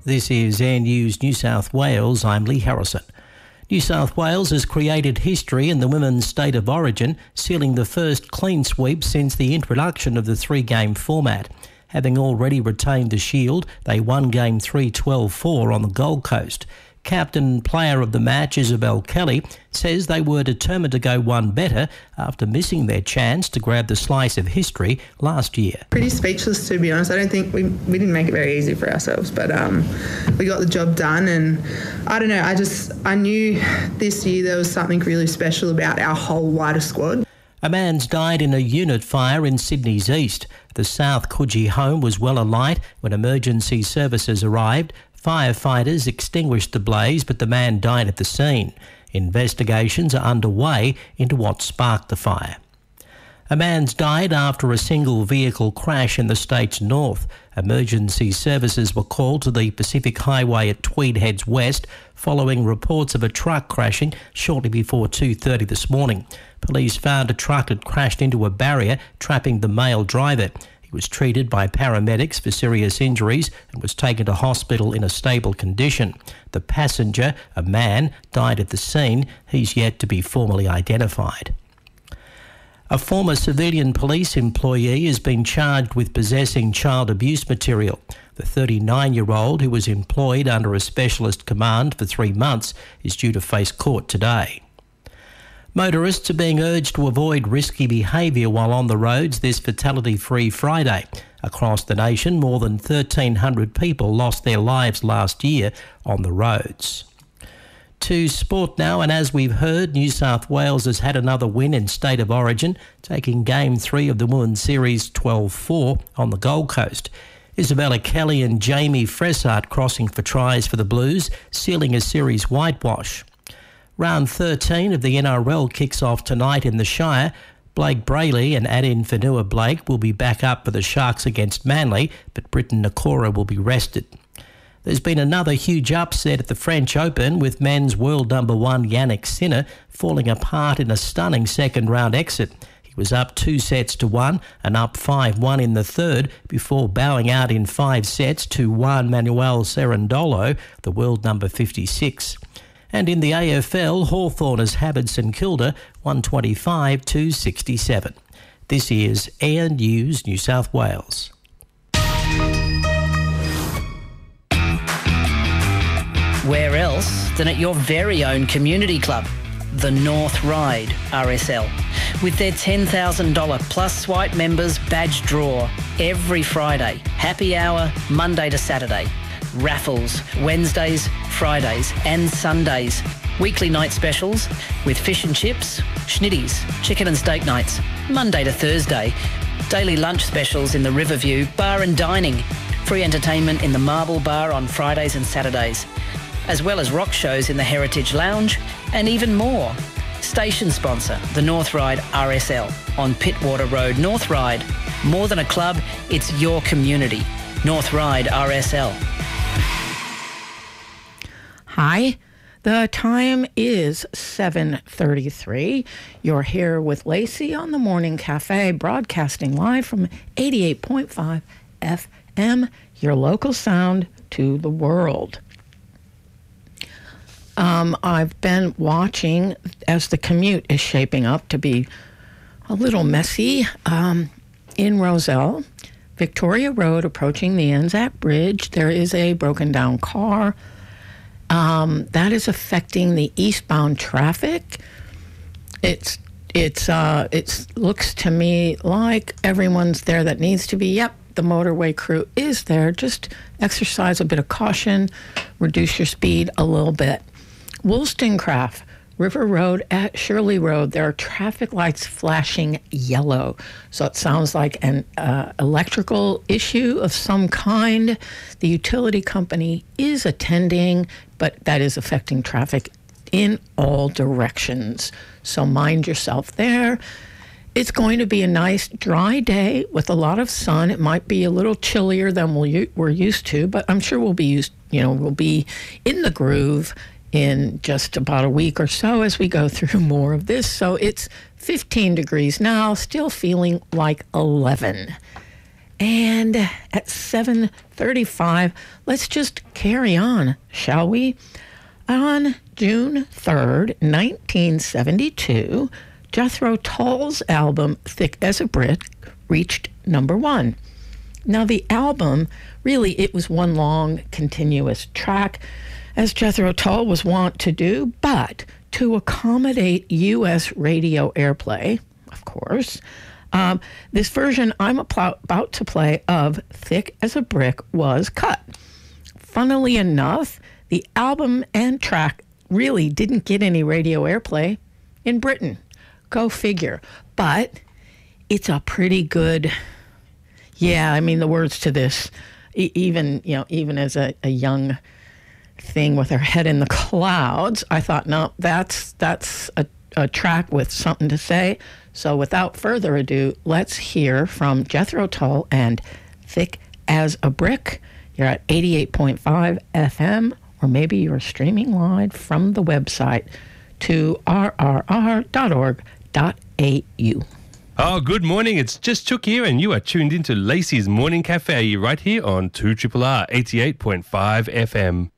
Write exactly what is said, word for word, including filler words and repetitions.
This is Air News New South Wales. I'm Lee Harrison. New South Wales has created history in the women's state of origin, sealing the first clean sweep since the introduction of the three-game format. Having already retained the shield, they won game three twelve four on the Gold Coast. Captain and player of the match, Isabel Kelly, says they were determined to go one better after missing their chance to grab the slice of history last year. Pretty speechless, to be honest. I don't think we we didn't make it very easy for ourselves, but um, we got the job done. And I don't know, I just I knew this year there was something really special about our whole wider squad. A man's died in a unit fire in Sydney's east. The South Coogee home was well alight when emergency services arrived. Firefighters extinguished the blaze, but the man died at the scene. Investigations are underway into what sparked the fire. A man's died after a single vehicle crash in the state's north. Emergency services were called to the Pacific Highway at Tweed Heads West following reports of a truck crashing shortly before two thirty this morning. Police found a truck had crashed into a barrier, trapping the male driver. He was treated by paramedics for serious injuries and was taken to hospital in a stable condition. The passenger, a man, died at the scene. He's yet to be formally identified. A former civilian police employee has been charged with possessing child abuse material. The thirty-nine-year-old, who was employed under a specialist command for three months, is due to face court today. Motorists are being urged to avoid risky behaviour while on the roads this fatality-free Friday. Across the nation, more than thirteen hundred people lost their lives last year on the roads. To sport now, and as we've heard, New South Wales has had another win in State of Origin, taking Game three of the Women's Series twelve four on the Gold Coast. Isabella Kelly and Jamie Fressart crossing for tries for the Blues, sealing a series whitewash. Round thirteen of the N R L kicks off tonight in the Shire. Blake Brayley and Adin Fanua-Blake will be back up for the Sharks against Manly, but Britton Nakora will be rested. There's been another huge upset at the French Open, with men's world number one Yannick Sinner falling apart in a stunning second-round exit. He was up two sets to one and up five one in the third before bowing out in five sets to Juan Manuel Cerundolo, the world number fifty-six. And in the A F L, Hawthorn has hammered St Kilda one twenty-five to sixty-seven. This is Air News New South Wales. Where else than at your very own community club, the North Ryde R S L. With their ten thousand dollars plus swipe members badge draw every Friday, happy hour Monday to Saturday, raffles Wednesdays, Fridays and Sundays, weekly night specials with fish and chips, schnitties, chicken and steak nights, Monday to Thursday, daily lunch specials in the Riverview Bar and Dining, free entertainment in the Marble Bar on Fridays and Saturdays, as well as rock shows in the Heritage Lounge and even more. Station sponsor, the North Ryde R S L on Pittwater Road, North Ryde. More than a club, it's your community. North Ryde R S L. Hi, the time is seven thirty-three. You're here with Lacey on the Morning Cafe, broadcasting live from eighty-eight point five F M, your local sound to the world. Um, I've been watching as the commute is shaping up to be a little messy um, in Rozelle. Victoria Road approaching the Anzac Bridge, there is a broken down car. Um, that is affecting the eastbound traffic. It's it's uh, it looks to me like everyone's there that needs to be. Yep, the motorway crew is there. Just exercise a bit of caution, reduce your speed a little bit. Wollstonecraft, River Road at Shirley Road, there are traffic lights flashing yellow. So it sounds like an uh, electrical issue of some kind. The utility company is attending, but that is affecting traffic in all directions. So mind yourself there. It's going to be a nice dry day with a lot of sun. It might be a little chillier than we'll, we're used to, but I'm sure we'll be used, you know, we'll be in the groove in just about a week or so as we go through more of this. So it's fifteen degrees now, still feeling like eleven. And at seven thirty-five, let's just carry on, shall we? On June third, nineteen seventy-two, Jethro Tull's album Thick as a Brick reached number one. Now, the album, really, it was one long, continuous track, as Jethro Tull was wont to do, but to accommodate U S radio airplay, of course, um, this version I'm about to play of Thick as a Brick was cut. Funnily enough, the album and track really didn't get any radio airplay in Britain. Go figure. But it's a pretty good... Yeah, I mean, the words to this, e- even, you know, even as a, a young thing with her head in the clouds, I thought, no, that's that's a, a track with something to say. So without further ado, let's hear from Jethro Tull and Thick as a Brick. You're at eighty-eight point five F M, or maybe you're streaming live from the website to r r r dot org dot a u. Oh, good morning. It's just Chook here, and you are tuned into Lacey's Morning Cafe right here on two R R R eighty-eight point five F M.